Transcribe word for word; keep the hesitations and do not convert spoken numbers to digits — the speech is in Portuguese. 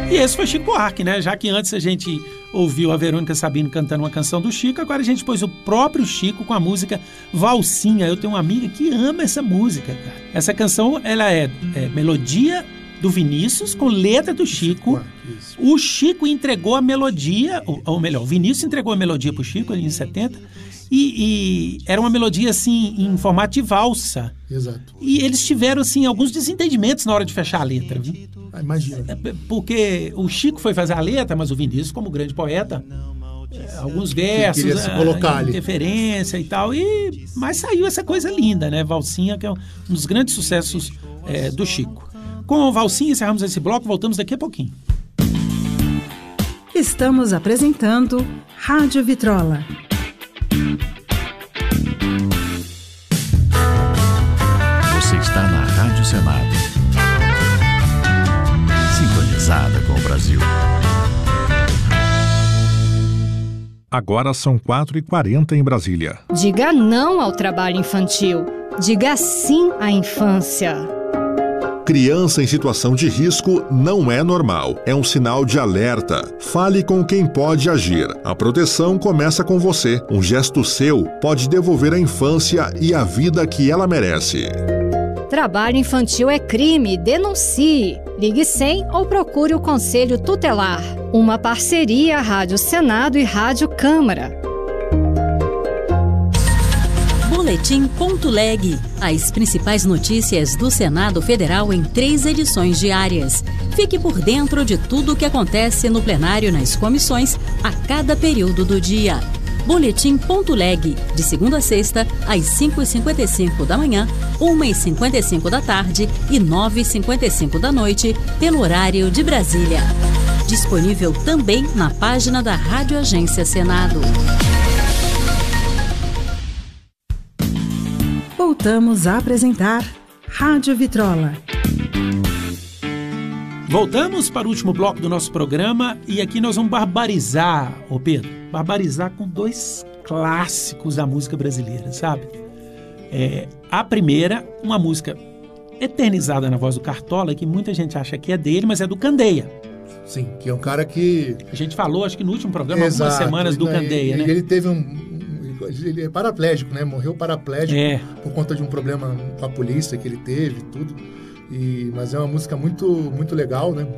E esse foi Chico Buarque, né? Já que antes a gente ouviu a Verônica Sabino cantando uma canção do Chico, agora a gente pôs o próprio Chico com a música Valsinha. Eu tenho uma amiga que ama essa música, cara. Essa canção, ela é, é melodia do Vinícius com letra do Chico. O Chico entregou a melodia, ou, ou melhor, o Vinícius entregou a melodia pro Chico ali em setenta, e, e era uma melodia assim em formato de valsa. Exato. E eles tiveram assim alguns desentendimentos na hora de fechar a letra, viu? Ah, imagina. Porque o Chico foi fazer a letra, mas o Vinícius, como grande poeta, alguns versos, queria se colocar ali, interferência e tal, e mas saiu essa coisa linda, né? Valsinha, que é um dos grandes sucessos é, do Chico. Com o Valsinha encerramos esse bloco, voltamos daqui a pouquinho. Estamos apresentando Rádio Vitrola. Você está na Rádio Senado, sintonizada com o Brasil. Agora são quatro e quarenta em Brasília. Diga não ao trabalho infantil. Diga sim à infância. Criança em situação de risco não é normal. É um sinal de alerta. Fale com quem pode agir. A proteção começa com você. Um gesto seu pode devolver a infância e a vida que ela merece. Trabalho infantil é crime. Denuncie. Ligue cem ou procure o Conselho Tutelar. Uma parceria Rádio Senado e Rádio Câmara. Boletim.leg. As principais notícias do Senado Federal em três edições diárias. Fique por dentro de tudo o que acontece no plenário nas comissões a cada período do dia. Boletim.leg. De segunda a sexta, às cinco e cinquenta e cinco da manhã, uma e cinquenta e cinco da tarde e nove e cinquenta e cinco da noite, pelo horário de Brasília. Disponível também na página da Rádio Agência Senado. Voltamos a apresentar Rádio Vitrola. Voltamos para o último bloco do nosso programa e aqui nós vamos barbarizar, ô Pedro, barbarizar com dois clássicos da música brasileira, sabe? É, a primeira, uma música eternizada na voz do Cartola, que muita gente acha que é dele, mas é do Candeia. Sim, que é um cara que... A gente falou, acho que no último programa, Exato, algumas semanas do né, Candeia, ele, né? Ele teve um... Ele é paraplégico, né? Morreu paraplégico é. por conta de um problema com a polícia que ele teve, tudo. E, mas é uma música muito, muito legal, né?